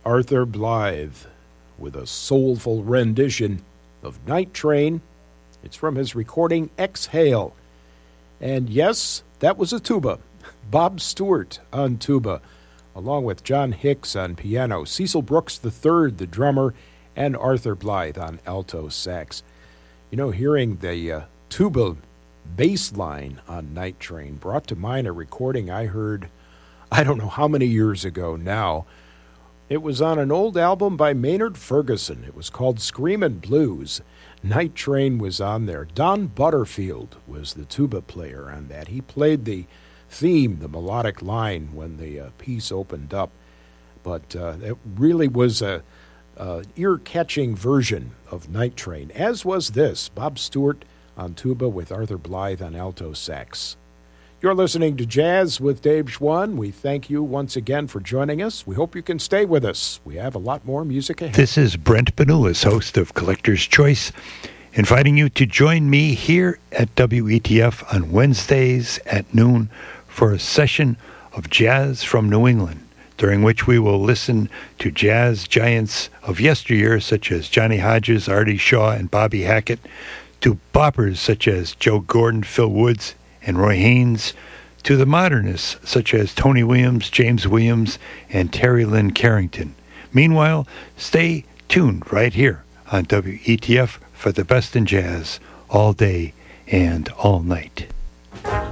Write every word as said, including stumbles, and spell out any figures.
Arthur Blythe with a soulful rendition of Night Train. It's from his recording Exhale. And yes, that was a tuba. Bob Stewart on tuba, along with John Hicks on piano, Cecil Brooks the third, the drummer, and Arthur Blythe on alto sax. You know, hearing the uh, tuba bass line on Night Train brought to mind a recording I heard, I don't know how many years ago now. It was on an old album by Maynard Ferguson. It was called Screamin' Blues. Night Train was on there. Don Butterfield was the tuba player on that. He played the theme, the melodic line, when the uh, piece opened up. But uh, it really was a, a ear-catching version of Night Train, as was this, Bob Stewart on tuba with Arthur Blythe on alto sax. You're listening to Jazz with Dave Schwann. We thank you once again for joining us. We hope you can stay with us. We have a lot more music ahead. This is Brent Benulis, host of Collector's Choice, inviting you to join me here at W E T F on Wednesdays at noon for a session of jazz from New England, during which we will listen to jazz giants of yesteryear such as Johnny Hodges, Artie Shaw, and Bobby Hackett, to boppers such as Joe Gordon, Phil Woods, and Roy Haynes, to the modernists such as Tony Williams, James Williams, and Terry Lynn Carrington. Meanwhile, stay tuned right here on W E T F for the best in jazz all day and all night.